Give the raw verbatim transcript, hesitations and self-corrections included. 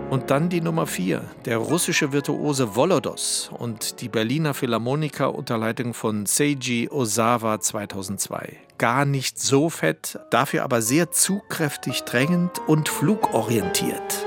Und dann die Nummer vier, der russische Virtuose Volodos und die Berliner Philharmoniker unter Leitung von Seiji Ozawa zweitausendzwei. Gar nicht so fett, dafür aber sehr zugkräftig, drängend und flugorientiert.